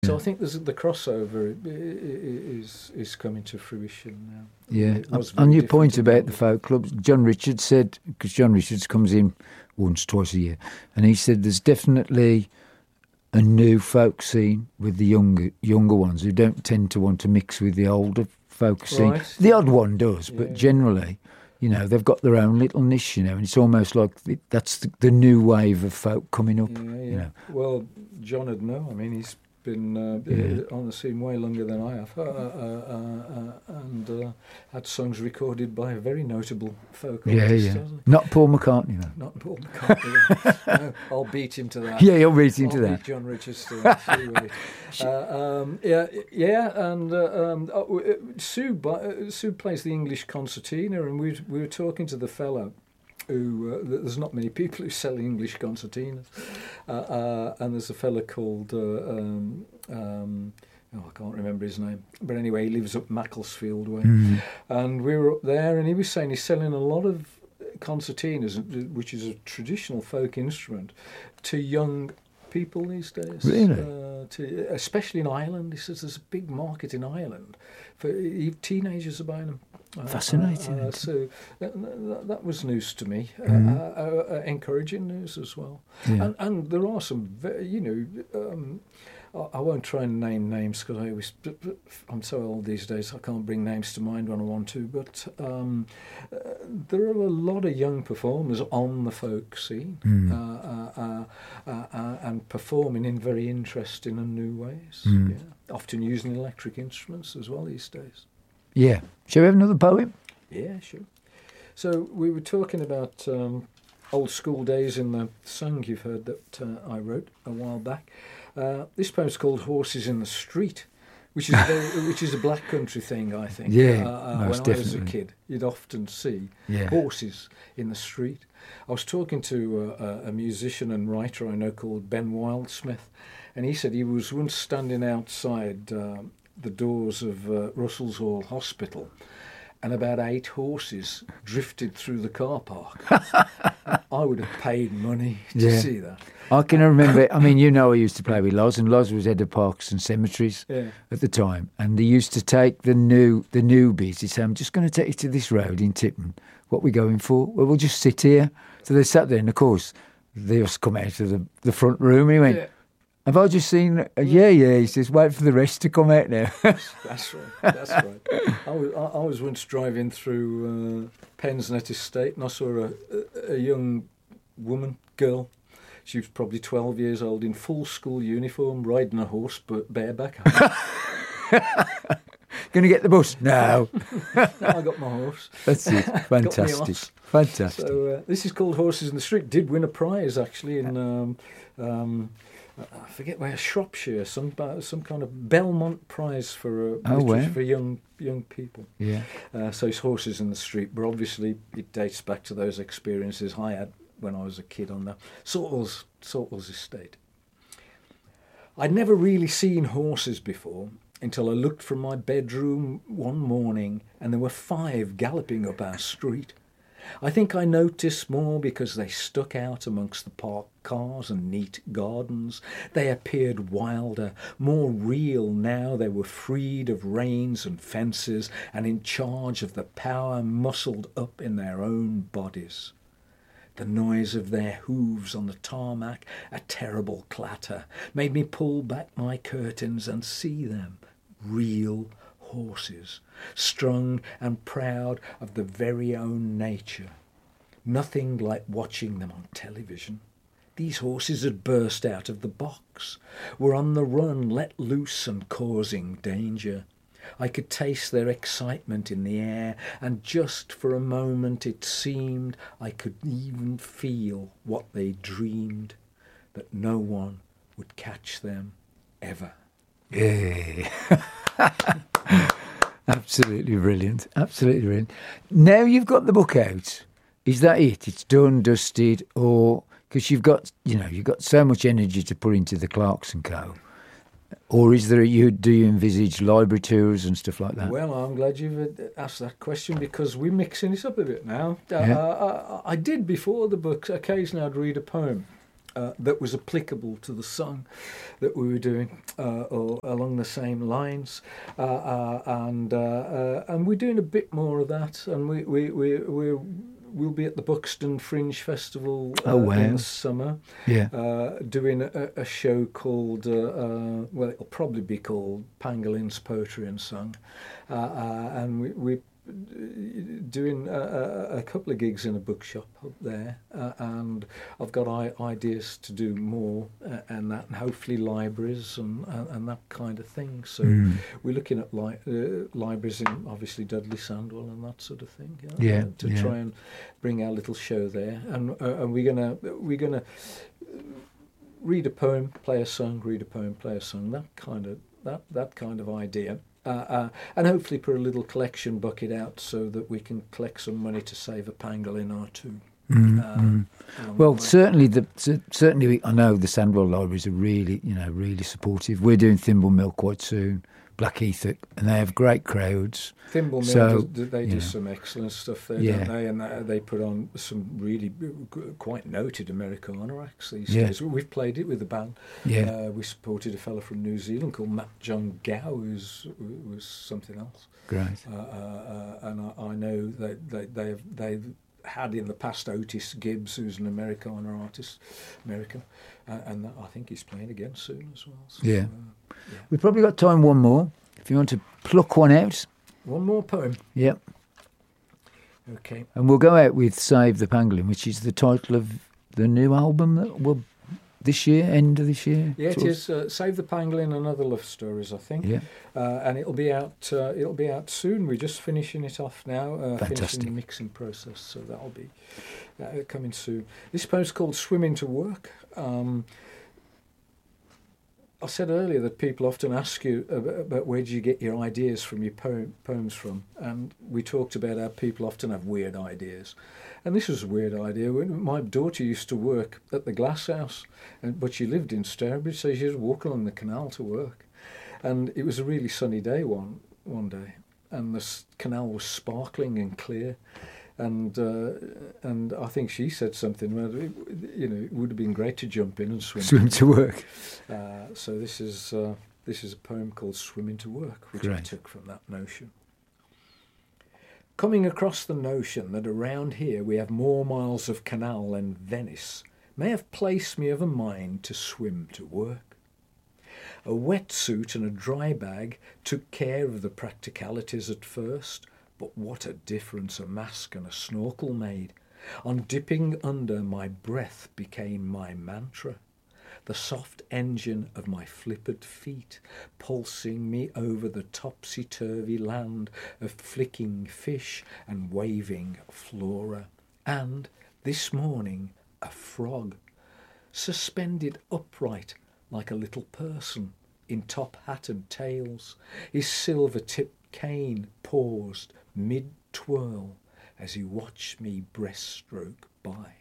So I think the crossover is coming to fruition now. Yeah. On your point about the folk clubs, John Richards said, because John Richards comes in once, twice a year, and he said there's definitely a new folk scene with the younger ones who don't tend to want to mix with the older folk scene. Right. The odd one does, but generally, they've got their own little niche, and it's almost like that's the new wave of folk coming up. Yeah. Well, John would know. I mean, he's been on the scene way longer than I have, and had songs recorded by a very notable folk artist. Not Paul McCartney, though. Not Paul McCartney. No, I'll beat him to that. Yeah, you'll beat him to that. Beat John Richards to that. Sue plays the English concertina, and we were talking to the fellow. There's not many people who sell English concertinas, and there's a fella called I can't remember his name, but anyway, he lives up Macclesfield way, and we were up there, and he was saying he's selling a lot of concertinas, which is a traditional folk instrument, to young people these days. Really? Especially in Ireland. He says there's a big market in Ireland for teenagers are buying them. Fascinating. So that was news to me, encouraging news as well. Yeah. And there are some, I won't try and name names because I'm so old these days I can't bring names to mind when I want to, but there are a lot of young performers on the folk scene and performing in very interesting and new ways. Yeah. Often using electric instruments as well these days. Yeah. Shall we have another poem? Yeah, sure. So we were talking about old school days in the song you've heard that I wrote a while back. This poem's called Horses in the Street, which is a black country thing, I think. Yeah, most when I was a kid, you'd often see horses in the street. I was talking to a musician and writer I know called Ben Wildsmith, and he said he was once standing outside the doors of Russell's Hall Hospital, and about 8 horses drifted through the car park. I would have paid money to see that. I can remember, I used to play with Loz, and Loz was head of Parks and Cemeteries at the time, and they used to take the newbies. He'd say, I'm just going to take you to this road in Tipton. What are we going for? Well, we'll just sit here. So they sat there, and of course, they just come out of the front room, and he went, have I just seen... yeah, he says, wait for the rest to come out now. That's right. I was once driving through Pensnet Estate, and I saw a young girl. She was probably 12 years old, in full school uniform, riding a horse, but bareback. Going to get the bus? No. I got my horse. That's it. Fantastic. Fantastic. So this is called Horses in the Street. Did win a prize, actually, in... I forget where, Shropshire, some kind of Belmont prize for for young people. Yeah. So it's Horses in the Street, but obviously it dates back to those experiences I had when I was a kid on the Saltwell's estate. I'd never really seen horses before until I looked from my bedroom one morning and there were 5 galloping up our street. I think I noticed more because they stuck out amongst the parked cars and neat gardens. They appeared wilder, more real now they were freed of reins and fences and in charge of the power muscled up in their own bodies. The noise of their hooves on the tarmac, a terrible clatter, made me pull back my curtains and see them, real horses, strong and proud of their very own nature. Nothing like watching them on television. These horses had burst out of the box, were on the run, let loose and causing danger. I could taste their excitement in the air, and just for a moment it seemed I could even feel what they dreamed, that no one would catch them ever. Yeah. Absolutely brilliant. Absolutely brilliant. Now you've got the book out. Is that it? It's done, dusted, or because you've got so much energy to put into the Clarks and Co. Or is there do you envisage library tours and stuff like that? Well, I'm glad you've asked that question because we're mixing it up a bit now. I did before the book. Occasionally I'd read a poem that was applicable to the song that we were doing, or along the same lines, and we're doing a bit more of that, and we'll be at the Buxton Fringe Festival in the summer, doing a show called, well, it'll probably be called Pangolin's Poetry and Song, and we're doing a couple of gigs in a bookshop up there, and I've got ideas to do more, and hopefully libraries and that kind of thing. So we're looking at libraries in obviously Dudley Sandwell and that sort of thing. To try and bring our little show there, and we're gonna read a poem, play a song, read a poem, play a song. That kind of idea. And hopefully put a little collection bucket out so that we can collect some money to save a pangolin or two. Well, certainly I know the Sandwell Libraries are really supportive. We're doing Thimble Mill quite soon, Blackheath, and they have great crowds. Thimble Mill, they do some excellent stuff there, don't they? And they put on some really quite noted Americana acts these days. We've played it with the band. We supported a fellow from New Zealand called Matt John Gow, who was something else. Great. And I know that they've had in the past Otis Gibbs, who's an Americana artist, American, and I think he's playing again soon as well. So, We've probably got time one more. If you want to pluck one out. One more poem. Yep. Okay. And we'll go out with Save the Pangolin, which is the title of the new album that will this year, end of this year. Yeah, it is. Save the Pangolin and Other Love Stories, I think. Yeah. And it'll be out. It'll be out soon. We're just finishing it off now. Fantastic. Finishing the mixing process, so that'll be coming soon. This poem's called "Swimming to Work." I said earlier that people often ask you about where do you get your ideas from, your poems from, and we talked about how people often have weird ideas. And this was a weird idea. My daughter used to work at the glass house, but she lived in Stourbridge, so she was walking along the canal to work. And it was a really sunny day one day, and the canal was sparkling and clear. And I think she said something, well, it would have been great to jump in and swim to work. So this is a poem called "Swimming to Work," which I took from that notion. Coming across the notion that around here we have more miles of canal than Venice may have placed me of a mind to swim to work. A wetsuit and a dry bag took care of the practicalities at first, but what a difference a mask and a snorkel made. On dipping under, my breath became my mantra. The soft engine of my flippered feet, pulsing me over the topsy-turvy land of flicking fish and waving flora. And, this morning, a frog, suspended upright like a little person in top hat and tails, his silver-tipped cane paused mid-twirl as he watched me breaststroke by.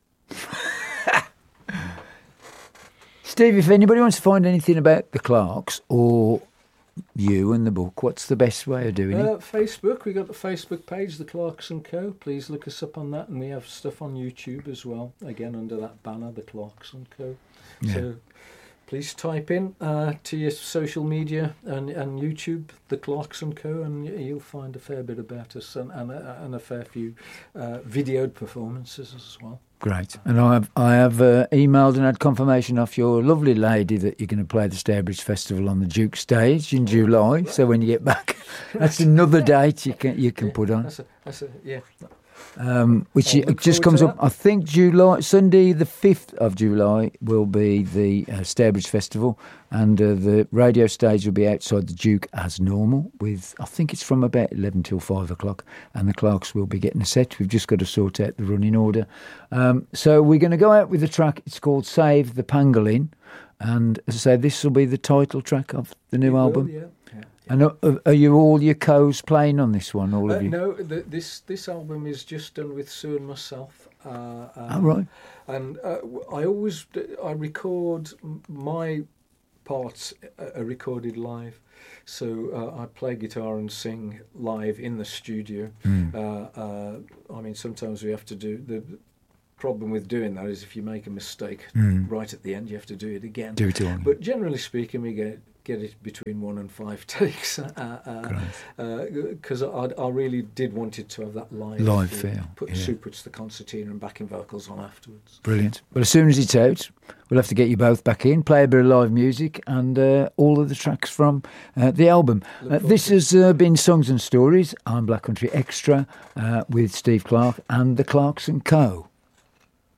Steve, if anybody wants to find anything about the Clarks or you and the book, what's the best way of doing it? Facebook. We've got the Facebook page, The Clarks & Co. Please look us up on that, and we have stuff on YouTube as well, again under that banner, The Clarks & Co. Yeah. So please type in to your social media and YouTube, The Clarks & Co., and you'll find a fair bit about us and a fair few videoed performances as well. Great. And I have emailed and had confirmation off your lovely lady that you're going to play the Stourbridge Festival on the Duke stage in July. So when you get back, that's another date you can put on. Which just comes up, I think Sunday the 5th of July will be the Stourbridge Festival, and the radio stage will be outside the Duke as normal with, I think it's from about 11 till 5 o'clock, and the Clarks will be getting a set. We've just got to sort out the running order. So we're going to go out with a track. It's called Save the Pangolin, and as I say, this will be the title track of the new album. Yeah. And are you all your co-s playing on this one, all of you? No, this album is just done with Sue and myself. Right. And I record my parts are recorded live. So I play guitar and sing live in the studio. I mean, sometimes we have to do problem with doing that is if you make a mistake right at the end, you have to do it again. Do it all. But generally speaking, we get it between 1 and 5 takes because I really did want it to have that live feel. Put Supert's the concertina and backing vocals on afterwards. Brilliant. Well, as soon as it's out, we'll have to get you both back in, play a bit of live music and all of the tracks from the album. This has been Songs and Stories. I'm Black Country Extra with Steve Clark and the Clarkson Co.